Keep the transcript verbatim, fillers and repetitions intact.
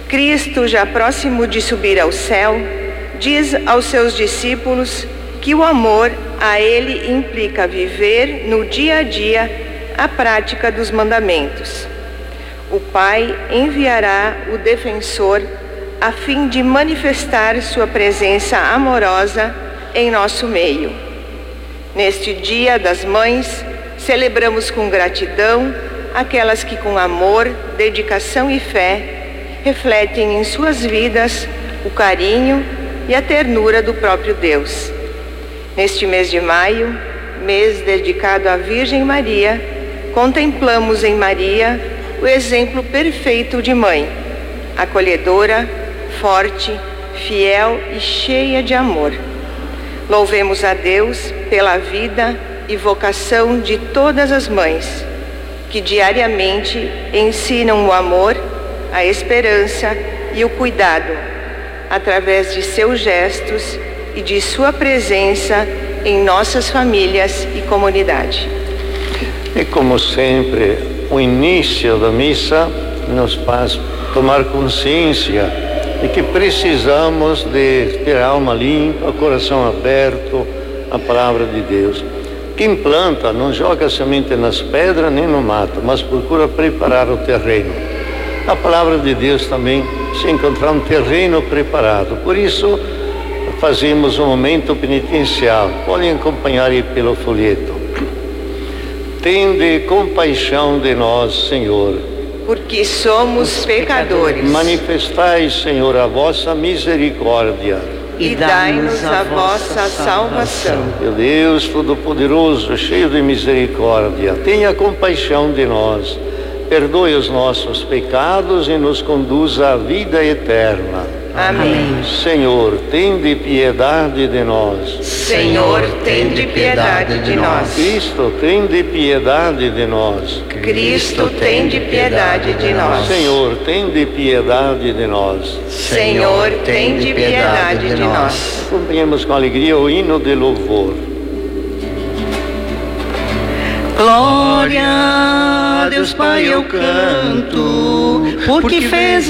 Cristo, já próximo de subir ao céu, diz aos seus discípulos que o amor a ele implica viver no dia a dia a prática dos mandamentos. O Pai enviará o defensor a fim de manifestar sua presença amorosa em nosso meio. Neste Dia das Mães, celebramos com gratidão aquelas que com amor, dedicação e fé refletem em suas vidas o carinho e a ternura do próprio Deus. Neste mês de maio, mês dedicado à Virgem Maria, contemplamos em Maria o exemplo perfeito de mãe, acolhedora, forte, fiel e cheia de amor. Louvemos a Deus pela vida e vocação de todas as mães, que diariamente ensinam o amor, a esperança e o cuidado, através de seus gestos e de sua presença em nossas famílias e comunidade. E como sempre, o início da missa nos faz tomar consciência de que precisamos de ter a alma limpa, coração aberto à palavra de Deus. Quem planta não joga semente nas pedras nem no mato, mas procura preparar o terreno. A palavra de Deus também se encontrar um terreno preparado. Por isso, fazemos um momento penitencial. Podem acompanhar aí pelo folheto. Tende compaixão de nós, Senhor, porque somos pecadores. Manifestai, Senhor, a vossa misericórdia e dai-nos a vossa salvação. Meu Deus Todo-Poderoso, cheio de misericórdia, tenha compaixão de nós, perdoe os nossos pecados e nos conduza à vida eterna. Amém. Senhor, tende piedade de nós. Senhor, tende piedade de nós. Cristo, tende piedade de nós. Cristo, tende piedade de nós. Senhor, tende piedade de nós. Senhor, tende piedade de nós. Acompanhemos com alegria o hino de louvor. Glória a Deus Pai eu canto, porque fez